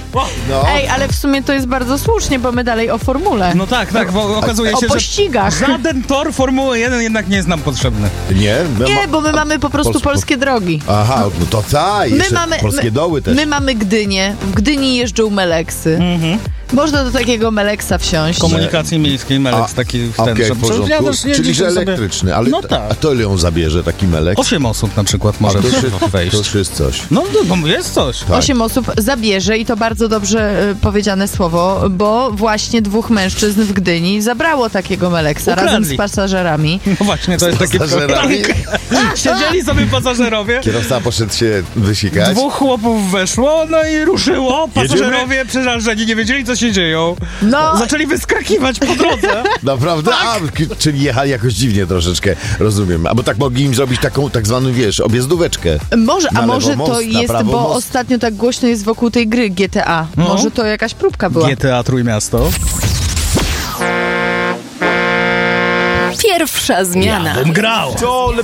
No. Ej, ale w sumie to jest bardzo słusznie, bo my dalej o formule. No tak, bo okazuje się, O pościgach. że żaden tor Formuły 1 jednak nie jest nam potrzebny. Nie? Nie, bo my mamy po prostu polskie drogi. Aha, no to jeszcze polskie doły też. My mamy Gdynię. W Gdyni jeżdżą Meleksy. Można do takiego Meleksa wsiąść. Komunikacji miejskiej, Meleks taki Okej, w porządku. Czyli, że sobie... elektryczny, ale No tak. a to ile ją zabierze taki Melek? 8 osób na przykład może wejść. To już jest coś. No, bo jest coś. Tak. 8 osób zabierze i to bardzo dobrze powiedziane słowo, bo właśnie 2 mężczyzn w Gdyni zabrało takiego Meleksa Ukradli. razem z pasażerami. No właśnie, to jest takie... pasażerami? Siedzieli sobie pasażerowie. Kierowca poszedł się wysikać. 2 chłopów weszło, no i ruszyło. Pasażerowie przerażeni, nie wiedzieli, co się dzieją. No. Zaczęli wyskakiwać po drodze. Naprawdę? Tak. Czyli jechali jakoś dziwnie troszeczkę, rozumiem. Albo tak mogli im zrobić taką tak zwaną, objazdóweczkę. Może, a Na lewo może most, to na jest, prawo bo most. ostatnio tak głośno jest wokół tej gry GTA. No. Może to jakaś próbka była. GTA Trójmiasto. Pierwsza zmiana. Grał.